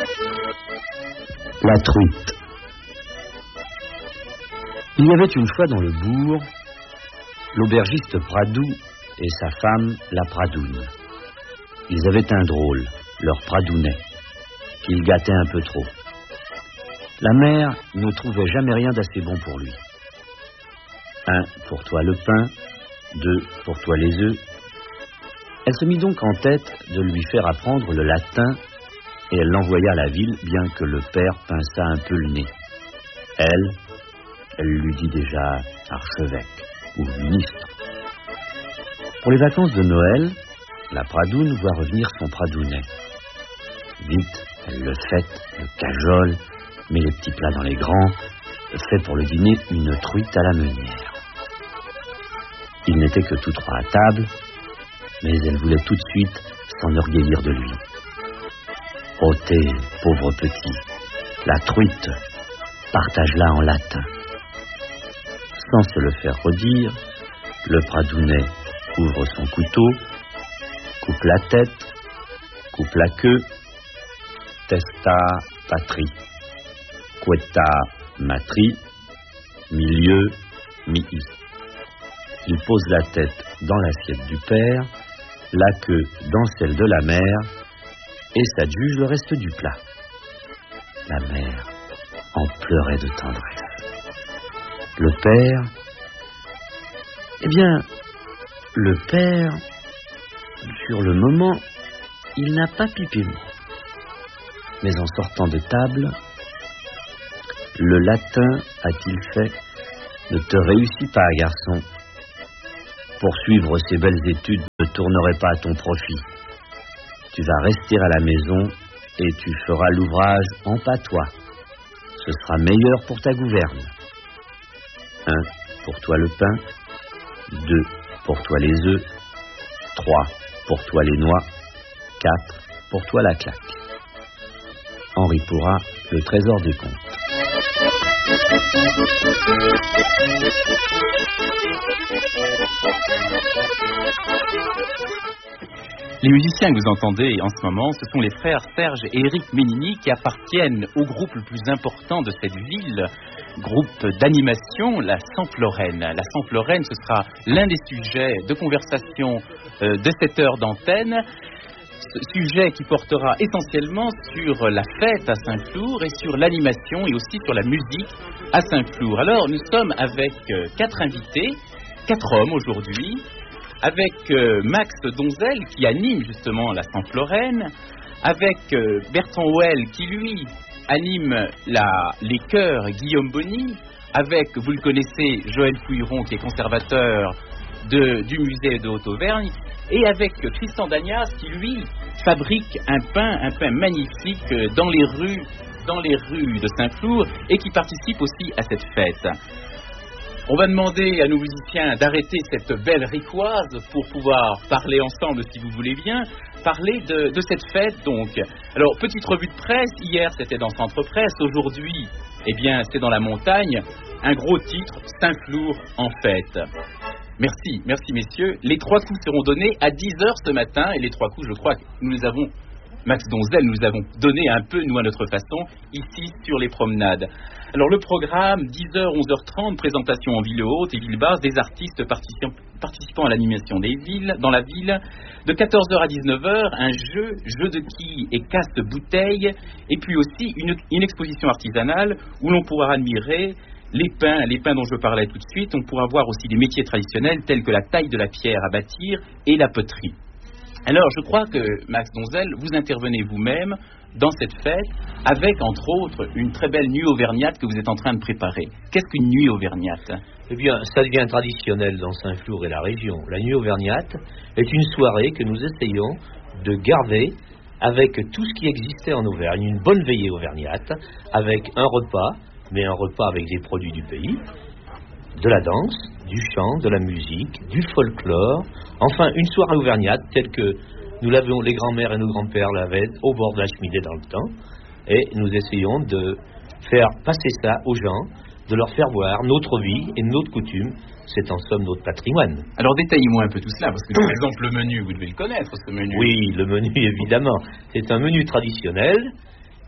La truite. Il y avait une fois dans le bourg l'aubergiste Pradou et sa femme, la Pradoune. Ils avaient un drôle, leur Pradounet, qu'ils gâtaient un peu trop. La mère ne trouvait jamais rien d'assez bon pour lui. 1, pour toi le pain, 2, pour toi les œufs. Elle se mit donc en tête de lui faire apprendre le latin et elle l'envoya à la ville, bien que le père pinçât un peu le nez. Elle lui dit déjà archevêque ou ministre. Pour les vacances de Noël, la Pradoune voit revenir son Pradounet. Vite, elle le fête, le cajole, met les petits plats dans les grands, fait pour le dîner une truite à la meunière. Ils n'étaient que tous trois à table, mais elle voulait tout de suite s'enorgueillir de lui. « Ôtez, pauvre petit, la truite, partage-la en latin. » Sans se le faire redire, le Pradounet ouvre son couteau, coupe la tête, coupe la queue, testa patri, queta matri, milieu mihi. Il pose la tête dans l'assiette du père, la queue dans celle de la mère, et s'adjuge le reste du plat. La mère en pleurait de tendresse. Le père, le père, sur le moment, il n'a pas pipé mot. Mais en sortant de table, le latin, a-t-il fait, ne te réussit pas, garçon. Poursuivre ces belles études ne tournerait pas à ton profit. Tu vas rester à la maison et tu feras l'ouvrage en patois. Ce sera meilleur pour ta gouverne. 1, pour toi le pain. 2, pour toi les œufs. 3, pour toi les noix. 4, pour toi la claque. Henri Pourrat, le trésor des contes. Les musiciens que vous entendez en ce moment, ce sont les frères Serge et Éric Ménini qui appartiennent au groupe le plus important de cette ville, groupe d'animation, la Sample-Lorraine. La Sample-Lorraine, ce sera l'un des sujets de conversation de cette heure d'antenne. Sujet qui portera essentiellement sur la fête à Saint-Flour et sur l'animation et aussi sur la musique à Saint-Flour. Alors nous sommes avec 4 invités, 4 hommes aujourd'hui, avec Max Donzel qui anime justement la Sample-Lorraine, avec Bertrand Houel qui lui anime les chœurs Guillaume Bonny, avec, vous le connaissez, Joël Fouilleron qui est conservateur du musée de Haute-Auvergne, et avec Tristan Dagnas qui lui fabrique un pain magnifique dans les rues de Saint-Flour et qui participe aussi à cette fête. On va demander à nos musiciens d'arrêter cette belle ricoise pour pouvoir parler ensemble, si vous voulez bien, parler de cette fête donc. Alors, petite revue de presse, hier c'était dans Centre Presse, aujourd'hui, c'est dans la montagne, un gros titre, Saint-Flour en fête. Merci messieurs. Les 3 coups seront donnés à 10h ce matin, et les 3 coups, je crois que nous les avons, Max Donzel, nous avons donné un peu, nous à notre façon, ici sur les promenades. Alors le programme, 10h, 11h30, présentation en ville haute et ville basse des artistes participant à l'animation dans la ville. De 14h à 19h, un jeu de quilles et casse-bouteilles, et puis aussi une exposition artisanale où l'on pourra admirer les pains dont je parlais tout de suite. On pourra voir aussi des métiers traditionnels tels que la taille de la pierre à bâtir et la poterie. Alors, je crois que, Max Donzel, vous intervenez vous-même dans cette fête avec, entre autres, une très belle nuit auvergnate que vous êtes en train de préparer. Qu'est-ce qu'une nuit auvergnate ? Ça devient traditionnel dans Saint-Flour et la région. La nuit auvergnate est une soirée que nous essayons de garder avec tout ce qui existait en Auvergne. Une bonne veillée auvergnate avec un repas, mais un repas avec des produits du pays, de la danse, du chant, de la musique, du folklore, enfin une soirée auvergnate telle que nous l'avions, les grands-mères et nos grands-pères l'avaient au bord de la cheminée dans le temps, et nous essayons de faire passer ça aux gens, de leur faire voir notre vie et notre coutume. C'est en somme notre patrimoine. Alors détaillez-moi un peu tout cela, parce que par exemple le menu, vous devez le connaître, ce menu. Oui, le menu évidemment. C'est un menu traditionnel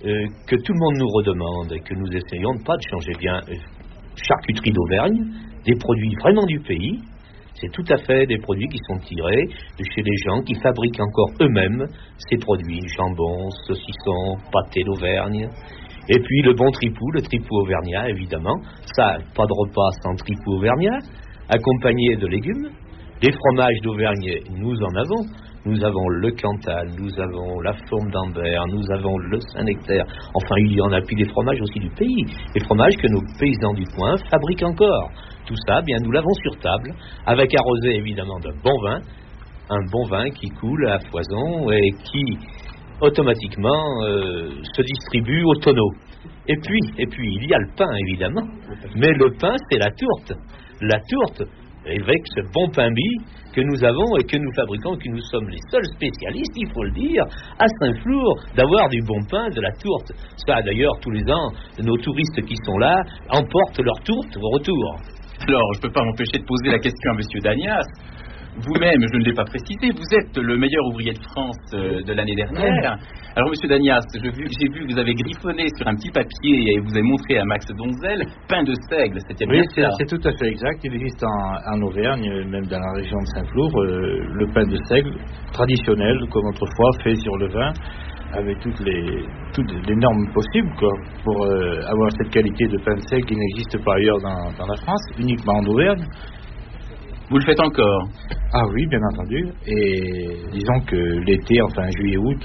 que tout le monde nous redemande et que nous essayons de pas de changer. Bien, charcuterie d'Auvergne, des produits vraiment du pays. C'est tout à fait des produits qui sont tirés de chez des gens qui fabriquent encore eux-mêmes ces produits, jambon, saucisson, pâté d'Auvergne. Et puis le bon tripou, le tripou auvergnat, évidemment. Ça, pas de repas sans tripou auvergnat, accompagné de légumes. Des fromages d'Auvergne, nous en avons. Nous avons le Cantal, nous avons la Fourme d'Ambert, nous avons le Saint-Nectaire. Enfin, il y en a, puis des fromages aussi du pays. Des fromages que nos paysans du coin fabriquent encore. Tout ça, bien, nous l'avons sur table, avec arrosé évidemment d'un bon vin. Un bon vin qui coule à foison et qui, automatiquement, se distribue au tonneau. Et puis, il y a le pain, évidemment. Mais le pain, c'est la tourte. La tourte, avec ce bon pain bis que nous avons et que nous fabriquons, que nous sommes les seuls spécialistes, il faut le dire, à Saint-Flour, d'avoir du bon pain, de la tourte. Ça, d'ailleurs, tous les ans, nos touristes qui sont là emportent leur tourte au retour. Alors, je ne peux pas m'empêcher de poser la question à M. Dagnas. Vous-même, je ne l'ai pas précisé, vous êtes le meilleur ouvrier de France de l'année dernière. Alors, M. Dagnas, j'ai vu que vous avez griffonné sur un petit papier et vous avez montré à Max Donzel pain de seigle. C'était bien ça? Oui, c'est tout à fait exact. Il existe en Auvergne, même dans la région de Saint-Flour, le pain de seigle traditionnel, comme autrefois, fait sur le vin, avec toutes les normes possibles, quoi, pour avoir cette qualité de pain de seigle qui n'existe pas ailleurs dans la France, uniquement en Auvergne. Vous le faites encore? Ah oui, bien entendu. Et disons que l'été, enfin juillet-août,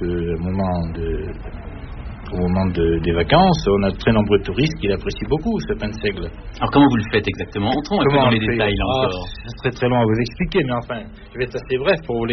au moment des vacances, on a de très nombreux touristes qui l'apprécient beaucoup, ce pain de seigle. Alors comment vous le faites exactement? Entrons un peu dans les détails là encore. Ce serait très long à vous expliquer, mais enfin, je vais être assez bref pour vous